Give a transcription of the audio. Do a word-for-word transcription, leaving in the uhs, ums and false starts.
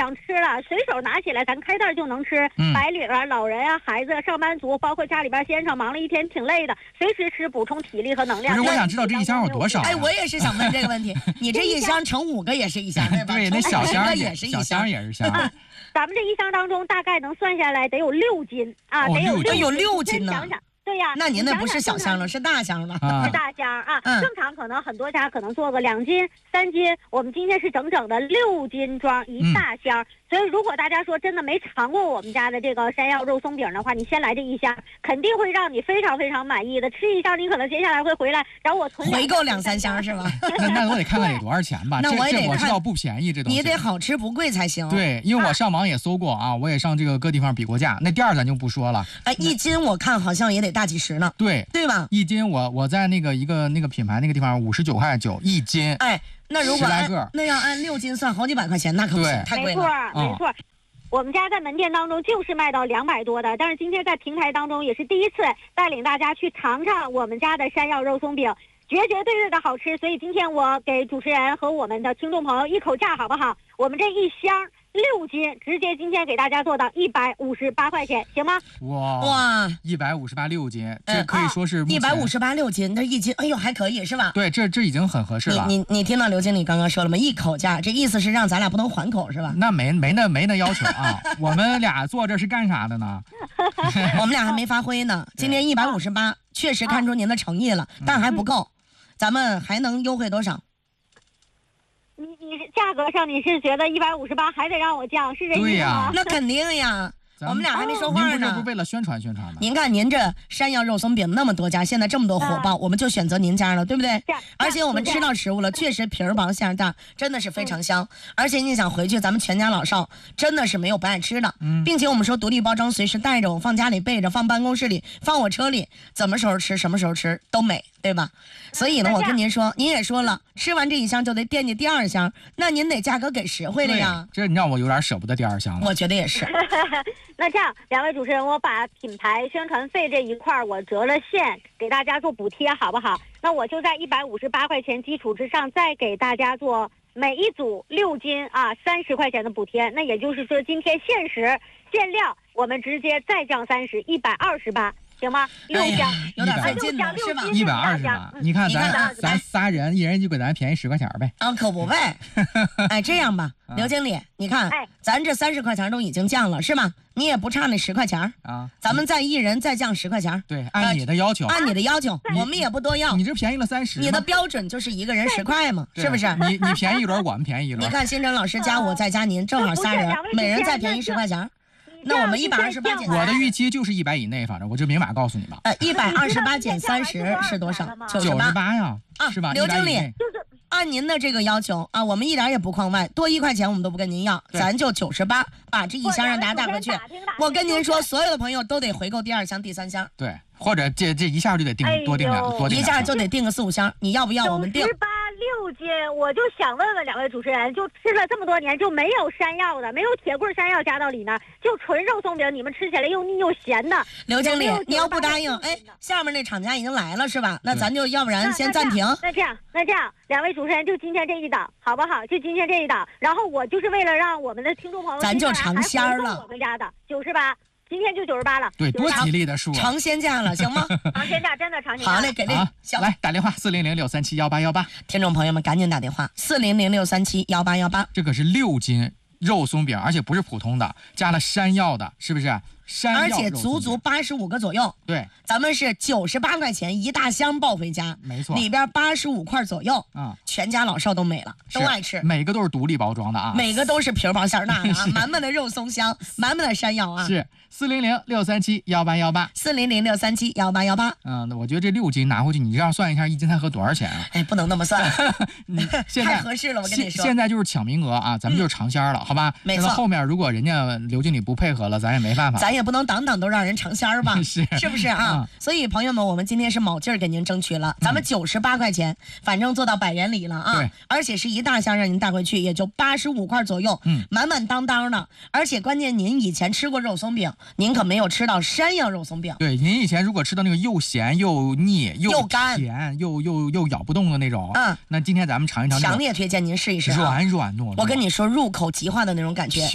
想吃了，随手拿起来，咱开袋就能吃。 嗯、 白领啊、老人啊、孩子、上班族，包括家里边先生忙了一天挺累的，随时吃补充体力和能量。 不是，我想知道这一箱有多少、啊？ 哎，我也是想问这个问题。你这一箱乘五个也是一箱，对吧？ 对，那小箱也是一箱， 小箱也是箱。 啊咱们这一箱当中大概能算下来得有六斤啊， 哦、 得有六有六斤呢。 想想，对呀， 那您那不是小箱了，是大箱了， 是大箱啊。 嗯、 正常可能很多家可能做个两斤、三斤，我们今天是整整的六斤装一大箱。嗯、所以如果大家说真的没尝过我们家的这个山药肉松饼的话，你先来这一箱，肯定会让你非常非常满意的。吃一箱，你可能接下来会回来找我囤回购两三箱是吧？ 那那我得看看得多少钱吧。 那我也得这我知道不便宜，这东西你得好吃不贵才行。 对，因为我上网也搜过啊，我也上这个各地方比过价。那店儿咱就不说了。 哎，一斤我看好像也得大几十呢。 对。 对吧？ 一斤我我在那个一个那个品牌那个地方五十九块九一斤。 哎，那如果按个那要按六斤算好几百块钱，那可不行，太贵了。 没错，没错。嗯、我们家在门店当中就是卖到两百多的，但是今天在平台当中也是第一次带领大家去尝尝我们家的山药肉松饼，绝绝对对的好吃。所以今天我给主持人和我们的听众朋友一口价好不好？我们这一箱六斤，直接今天给大家做到一百五十八块钱，行吗？ 哇哇， 一百五十八六斤，这可以说是一百五十八六斤，这一斤，哎呦还可以是吧？ 对，这这已经很合适了。 你你你听到刘经理刚刚说了吗？一口价，这意思是让咱俩不能还口是吧？ 那没没那没那要求啊，我们俩坐这是干啥的呢？ 我们俩还没发挥呢。今天一百五十八，确实看出您的诚意了，但还不够，咱们还能优惠多少？ 你你是价格上你是觉得一百五十八还得让我降，是这意思吗？ 对呀， 那肯定呀。我们俩还没说话呢。 您不是不是为了宣传宣传吗？ 您看您这山药肉松饼那么多家，现在这么多火爆，啊、我们就选择您家了，对不对？而且我们吃到食物了，确实皮儿薄馅儿大，真的是非常香。嗯、而且你想回去，咱们全家老少真的是没有不爱吃的， 嗯、 并且我们说独立包装，随时带着，我放家里备着，放办公室里，放我车里，怎么时候吃什么时候吃都美，对吧？所以呢，我跟您说，您也说了，吃完这一箱就得惦记第二箱，那您得价格给实惠了呀。 这你让我有点舍不得第二箱了。 我觉得也是。 那这样，两位主持人，我把品牌宣传费这一块我折了现，给大家做补贴，好不好？那我就在一百五十八块钱基础之上，再给大家做每一组六斤啊三十块钱的补贴。那也就是说，今天限时限量，我们直接再降三十，一百二十八。行吗？六箱、 哎、有点费劲了，是吧？ 一百二十八，你看咱看咱仨人，一人就给咱便宜十块钱呗。 啊，可不呗。哎，这样吧，刘经理，你看， 哎、 咱这三十块钱都已经降了，是吧？你也不差那十块钱啊， 咱们再一人再降十块钱。 对，按你的要求， 按你的要求，我们也不多要。 你这便宜了三十， 你的标准就是一个人十块嘛，是不是？ 你你便宜一轮，我们便宜一轮。 你看，新晨老师加我再加您，正好仨人，每人再便宜十块钱。那我们一百二十八减， 我的预期就是一百以内，反正我就明码告诉你吧。 呃，一百二十八减三十是多少？ 九十八呀， 啊， 是吧？ 刘经理，按您的这个要求啊，我们一点也不框外，多一块钱我们都不跟您要，咱就九十八，把这一箱让大家带回去。我跟您说，所有的朋友都得回购第二箱、第三箱。 对，或者这这一下就得订多订两多订一下就得订个四五箱，你要不要？我们订。 六斤，我就想问问两位主持人，就吃了这么多年，就没有山药的，没有铁棍山药加到里面，就纯肉松饼，你们吃起来又腻又咸的。 刘经理，你要不答应，哎，下面那厂家已经来了是吧？那咱就要不然先暂停。 那这样，那这样，两位主持人就今天这一档，好不好？就今天这一档，然后我就是为了让我们的听众朋友， 咱就尝鲜了。 我们家的九十八。今天就九十八了， 对，多吉利的数， 尝鲜价了，行吗？ 尝鲜价真的尝鲜价。 好嘞，给力！ 来打电话四零零六三七幺八幺八， 听众朋友们赶紧打电话四零零六三七幺八幺八。 这可是六斤肉松饼，而且不是普通的，加了山药的，是不是？山药而且足足八十五个左右。 对， 咱们是九十八块钱一大箱抱回家， 没错， 里边八十五块左右， 啊、嗯， 全家老少都美了，都爱吃， 每个都是独立包装的啊， 每个都是皮儿薄馅儿大的啊，满满的肉松香，满满的山药啊。 是四零零六三七幺八幺八， 四零零六三七幺八幺八。 嗯，那我觉得这六斤拿回去，你这样算一下，一斤才合多少钱啊？ 哎，不能那么算， 你现在太合适了，我跟你说。 现在就是抢名额啊，咱们就是尝鲜了，嗯、好吧？ 没错。 后面如果人家刘经理不配合了，咱也没办法， 咱也不能档档都让人尝鲜儿吧？ 是是不是啊？嗯、所以朋友们，我们今天是卯劲儿给您争取了，咱们九十八块钱，嗯、反正做到百元里了啊！ 对， 而且是一大箱让您带回去，也就八十五块左右， 嗯， 满满当当的。而且关键您以前吃过肉松饼，您可没有吃到山药肉松饼。 对，您以前如果吃到那个又咸又腻又干甜又又又咬不动的那种， 嗯， 那今天咱们尝一尝， 强烈推荐您试一试， 软软糯糯。 我跟你说，入口即化的那种感觉。